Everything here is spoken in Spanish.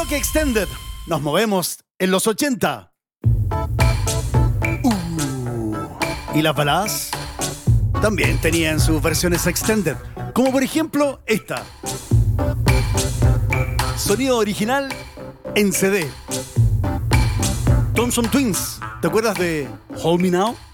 bloque extended. Nos movemos en los 80. Y las baladas también tenían sus versiones extended. Como por ejemplo esta. Sonido original en CD. Thompson Twins. ¿Te acuerdas de Hold Me Now?